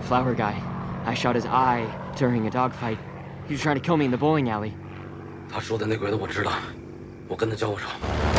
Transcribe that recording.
flower guy. I shot his eye during a dogfight. He was trying to kill me in the bowling alley. 他说的那鬼子我知道，我跟他交过手。